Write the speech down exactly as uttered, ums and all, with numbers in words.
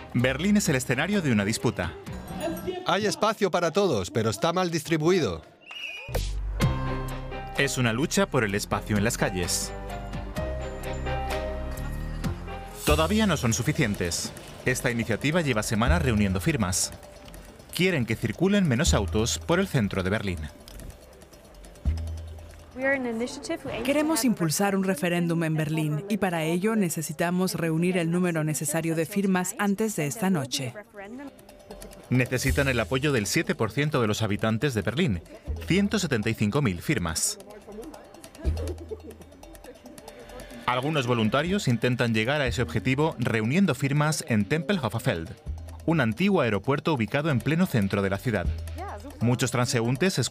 Berlín es el escenario de una disputa. Hay espacio para todos, pero está mal distribuido. Es una lucha por el espacio en las calles. Todavía no son suficientes. Esta iniciativa lleva semanas reuniendo firmas. Quieren que circulen menos autos por el centro de Berlín. Queremos impulsar un referéndum en Berlín y para ello necesitamos reunir el número necesario de firmas antes de esta noche. Necesitan el apoyo del siete por ciento de los habitantes de Berlín, ciento setenta y cinco mil firmas. Algunos voluntarios intentan llegar a ese objetivo reuniendo firmas en Tempelhofer Feld, un antiguo aeropuerto ubicado en pleno centro de la ciudad. Muchos transeúntes